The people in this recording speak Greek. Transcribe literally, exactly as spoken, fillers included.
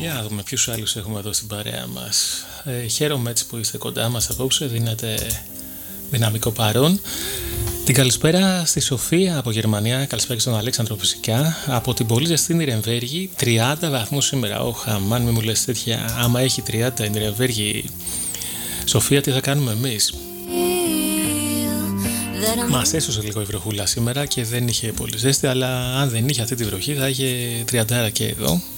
Για να δούμε ποιους άλλους έχουμε εδώ στην παρέα μας. Ε, χαίρομαι έτσι που είστε κοντά μας απόψε, δίνετε δυναμικό παρόν. Την καλησπέρα στη Σοφία από Γερμανία, καλησπέρα και στον Αλέξανδρο φυσικά. Από την πολύ ζεστή Νιρεμβέργη, τριάντα βαθμούς σήμερα. Όχα, αμάν μη μου λες τέτοια, άμα έχει τριάντα η Νιρεμβέργη, Σοφία, τι θα κάνουμε εμείς. Μας έσωσε λίγο η βροχούλα σήμερα και δεν είχε πολύ ζέστη, αλλά αν δεν είχε αυτή τη βροχή θα είχε τριάντα και εδώ.